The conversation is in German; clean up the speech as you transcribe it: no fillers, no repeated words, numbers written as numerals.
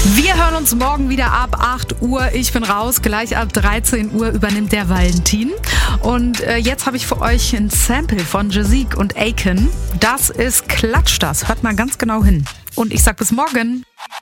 Wir hören uns morgen wieder ab 8 Uhr. Ich bin raus. Gleich ab 13 Uhr übernimmt der Valentin. Und jetzt habe ich für euch ein Sample von Jazik und Aiken. Das ist Klatsch das. Hört mal ganz genau hin. Und ich sag bis morgen.